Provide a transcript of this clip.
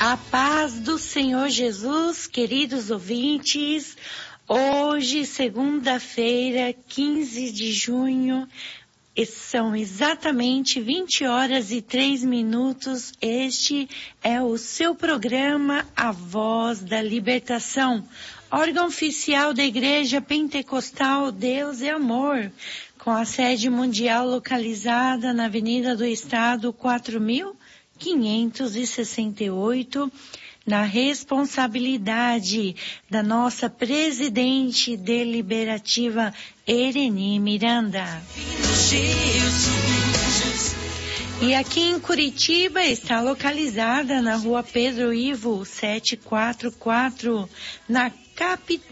A paz do Senhor Jesus, queridos ouvintes, hoje, segunda-feira, 15 de junho, são exatamente 20 horas e 3 minutos. Este é o seu programa A Voz da Libertação, órgão oficial da Igreja Pentecostal Deus é Amor, com a sede mundial localizada na Avenida do Estado 4568, na responsabilidade da nossa presidente deliberativa Ereni Miranda. E aqui em Curitiba está localizada na Rua Pedro Ivo 744, na capital